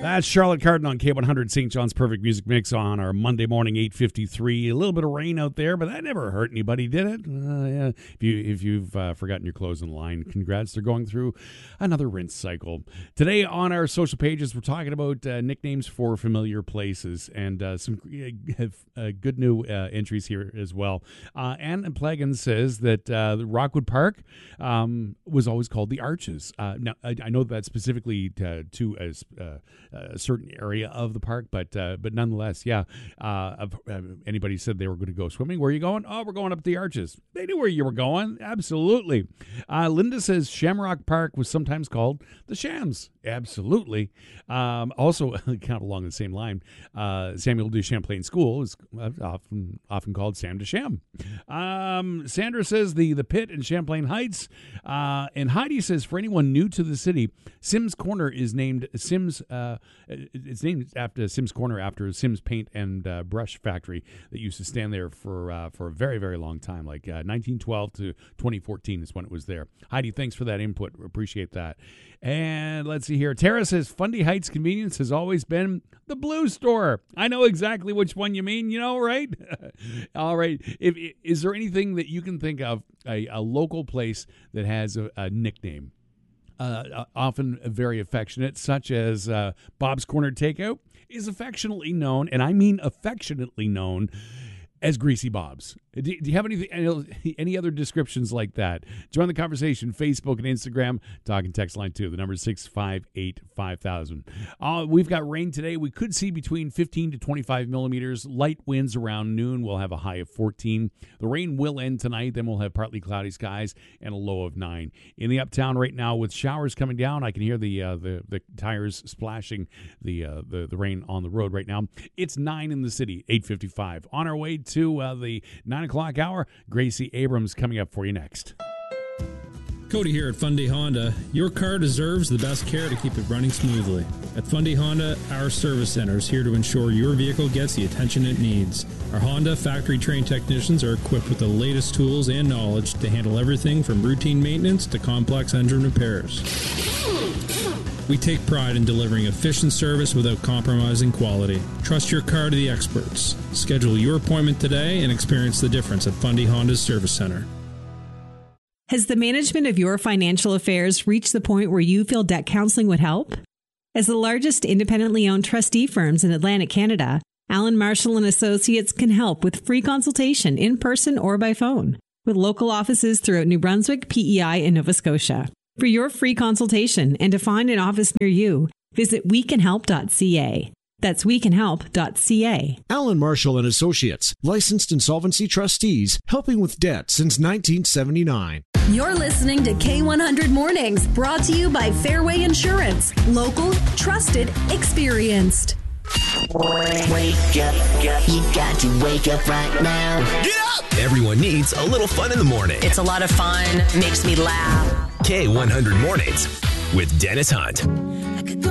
That's Charlotte Cardin on K100, St. John's Perfect Music Mix on our Monday morning, 8:53. A little bit of rain out there, but that never hurt anybody, did it? Yeah. If you've forgotten your clothes in line, congrats. They're going through another rinse cycle. Today on our social pages, we're talking about nicknames for familiar places and some good new entries here as well. Ann Plegan says that Rockwood Park was always called the Arches. Now, I know that specifically to a certain area of the park, but nonetheless, yeah. Anybody said they were going to go swimming? Where are you going? Oh, we're going up the Arches. They knew where you were going. Absolutely. Linda says Shamrock Park was sometimes called the Shams. Absolutely. Also, kind of along the same line, Samuel de Champlain School is often called Sam de Cham. Sandra says the Pit in Champlain Heights. And Heidi says for anyone new to the city, Sims Corner is named Sims. It's named after Sims Corner after Sims Paint and Brush Factory that used to stand there for a very, very long time, like 1912 to 2014 is when it was there. Heidi, thanks for that input. Appreciate that. And let's see here. Tara says Fundy Heights Convenience has always been the Blue Store. I know exactly which one you mean, right? All right. Is there anything that you can think of, a local place that has a nickname? Often very affectionate, such as Bob's Corner Takeout is affectionately known, and I mean affectionately known, as Greasy Bob's. Do you have any other descriptions like that? Join the conversation, Facebook and Instagram. Talk and text line too. The number is 658-5000. We've got rain today. We could see between 15 to 25 millimeters. Light winds around noon. We'll have a high of 14. The rain will end tonight. Then we'll have partly cloudy skies and a low of 9. In the uptown right now with showers coming down, I can hear the tires splashing the rain on the road right now. It's 9 in the city, 8:55. On our way to the 9 o'clock hour. Gracie Abrams coming up for you next. Cody here at Fundy Honda. Your car deserves the best care to keep it running smoothly. At Fundy Honda, our service center is here to ensure your vehicle gets the attention it needs. Our Honda factory-trained technicians are equipped with the latest tools and knowledge to handle everything from routine maintenance to complex engine repairs. We take pride in delivering efficient service without compromising quality. Trust your car to the experts. Schedule your appointment today and experience the difference at Fundy Honda's Service Center. Has the management of your financial affairs reached the point where you feel debt counseling would help? As the largest independently owned trustee firms in Atlantic Canada, Allen Marshall & Associates can help with free consultation in person or by phone, with local offices throughout New Brunswick, PEI, and Nova Scotia. For your free consultation and to find an office near you, visit wecanhelp.ca. That's wecanhelp.ca. Allen Marshall & Associates, licensed insolvency trustees, helping with debt since 1979. You're listening to K100 Mornings, brought to you by Fairway Insurance. Local, trusted, experienced. Wake up, you got to wake up right now. Get up! Everyone needs a little fun in the morning. It's a lot of fun, makes me laugh. K100 Mornings with Dennis Hunt.